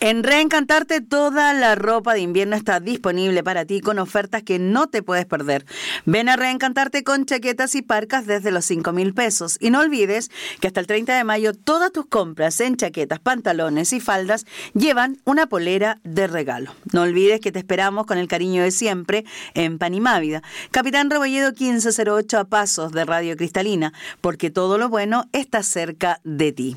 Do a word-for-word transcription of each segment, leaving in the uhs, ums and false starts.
En Reencantarte toda la ropa de invierno está disponible para ti con ofertas que no te puedes perder. Ven a Reencantarte con chaquetas y parcas desde los cinco mil pesos. Y no olvides que hasta el treinta de mayo todas tus compras en chaquetas, pantalones y faldas llevan una polera de regalo. No olvides que te esperamos con el cariño de siempre en Pan y Mávida. Capitán Rebolledo quince cero ocho a pasos de Radio Cristalina, porque todo lo bueno está cerca de ti.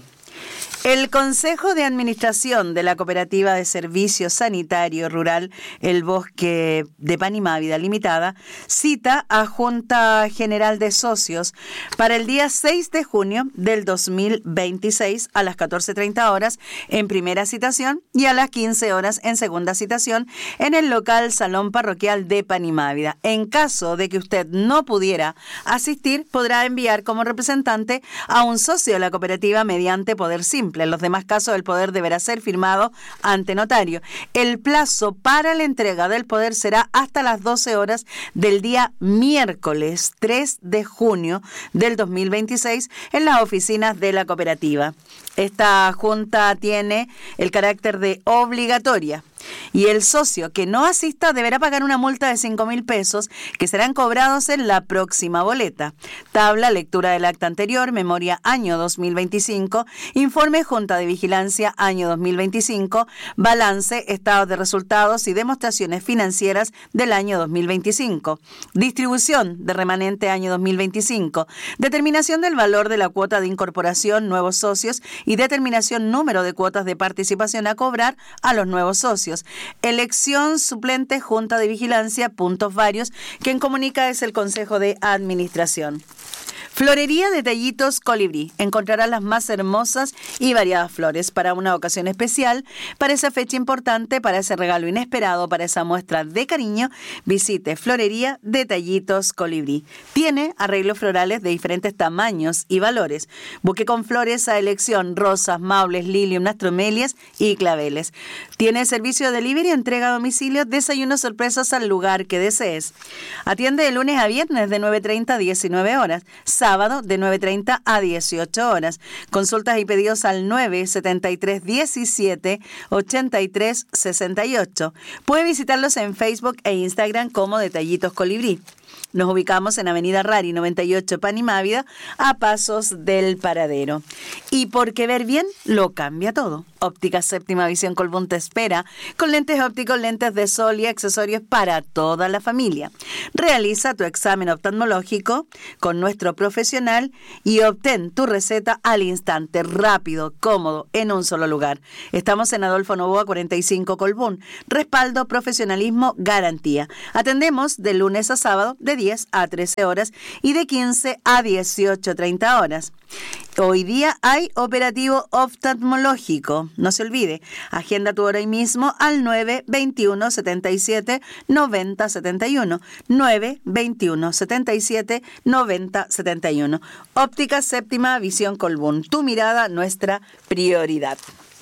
El Consejo de Administración de la Cooperativa de Servicio Sanitario Rural El Bosque de Pan y Mávida Limitada cita a Junta General de Socios para el día seis de junio del dos mil veintiséis a las catorce treinta horas en primera citación y a las quince horas en segunda citación en el local Salón Parroquial de Pan y Mávida. En caso de que usted no pudiera asistir, podrá enviar como representante a un socio de la cooperativa mediante poder simple. En los demás casos, el poder deberá ser firmado ante notario. El plazo para la entrega del poder será hasta las doce horas del día miércoles tres de junio del dos mil veintiséis en las oficinas de la cooperativa. Esta junta tiene el carácter de obligatoria y el socio que no asista deberá pagar una multa de cinco mil pesos que serán cobrados en la próxima boleta. Tabla, lectura del acta anterior, memoria año dos mil veinticinco, informe Junta de Vigilancia año dos mil veinticinco, balance, estados de resultados y demostraciones financieras del año dos mil veinticinco, distribución de remanente año dos mil veinticinco, determinación del valor de la cuota de incorporación, nuevos socios y determinación número de cuotas de participación a cobrar a los nuevos socios. Elección suplente Junta de Vigilancia, puntos varios. Quien comunica es el Consejo de Administración. Florería Detallitos Colibrí. Encontrarás las más hermosas y variadas flores para una ocasión especial, para esa fecha importante, para ese regalo inesperado, para esa muestra de cariño. Visite Florería Detallitos Colibrí. Tiene arreglos florales de diferentes tamaños y valores. Buque con flores a elección, rosas, maules, lilium, nastromelias y claveles. Tiene servicio de delivery, entrega a domicilio, desayunos sorpresas al lugar que desees. Atiende de lunes a viernes de nueve treinta a diecinueve horas. Sábado de nueve treinta a dieciocho horas. Consultas y pedidos al nueve setenta y tres diecisiete ochenta y tres sesenta y ocho. Puede visitarlos en Facebook e Instagram como Detallitos Colibrí. Nos ubicamos en Avenida Rari noventa y ocho Pan y Mávida, a pasos del paradero. Y porque ver bien lo cambia todo. Óptica Séptima Visión Colbún te espera con lentes ópticos, lentes de sol y accesorios para toda la familia. Realiza tu examen oftalmológico con nuestro profesional y obtén tu receta al instante, rápido, cómodo, en un solo lugar. Estamos en Adolfo Noboa cuarenta y cinco Colbún. Respaldo, profesionalismo, garantía. Atendemos de lunes a sábado de diez a trece horas y de quince a dieciocho treinta horas. Hoy día hay operativo oftalmológico. No se olvide, agenda tu hora hoy mismo al nueve veintiuno setenta y siete noventa setenta y uno. nueve veintiuno setenta y siete noventa setenta y uno. Óptica Séptima Visión Colbún. Tu mirada, nuestra prioridad.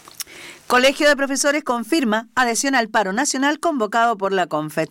Colegio de Profesores confirma adhesión al paro nacional convocado por la CONFET.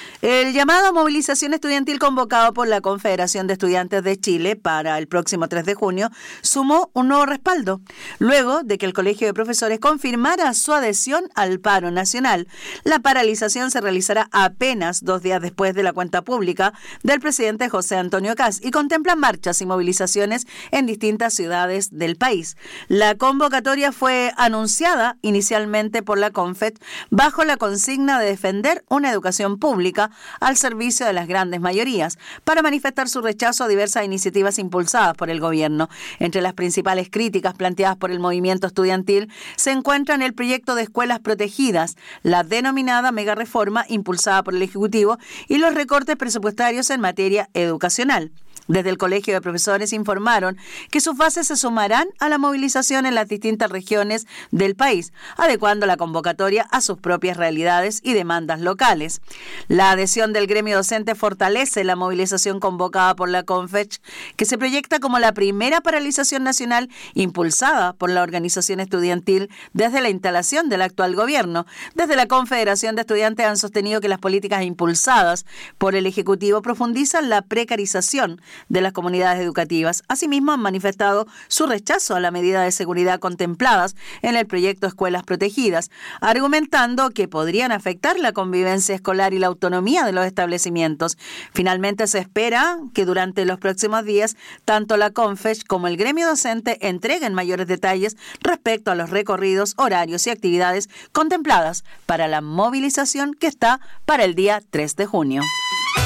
El llamado a movilización estudiantil convocado por la Confederación de Estudiantes de Chile para el próximo tres de junio sumó un nuevo respaldo, luego de que el Colegio de Profesores confirmara su adhesión al paro nacional. La paralización se realizará apenas dos días después de la cuenta pública del presidente José Antonio Kast y contempla marchas y movilizaciones en distintas ciudades del país. La convocatoria fue anunciada inicialmente por la CONFET bajo la consigna de defender una educación pública al servicio de las grandes mayorías, para manifestar su rechazo a diversas iniciativas impulsadas por el gobierno. Entre las principales críticas planteadas por el movimiento estudiantil se encuentran el proyecto de escuelas protegidas, la denominada mega reforma impulsada por el Ejecutivo y los recortes presupuestarios en materia educacional. Desde el Colegio de Profesores informaron que sus bases se sumarán a la movilización en las distintas regiones del país, adecuando la convocatoria a sus propias realidades y demandas locales. La adhesión del gremio docente fortalece la movilización convocada por la CONFET, que se proyecta como la primera paralización nacional impulsada por la organización estudiantil desde la instalación del actual gobierno. Desde la Confederación de Estudiantes han sostenido que las políticas impulsadas por el Ejecutivo profundizan la precarización de las comunidades educativas. Asimismo, han manifestado su rechazo a la medida de seguridad contempladas en el proyecto Escuelas Protegidas, argumentando que podrían afectar la convivencia escolar y la autonomía de los establecimientos. Finalmente, se espera que durante los próximos días, tanto la CONFESH como el gremio docente entreguen mayores detalles respecto a los recorridos, horarios y actividades contempladas para la movilización que está para el día tres de junio.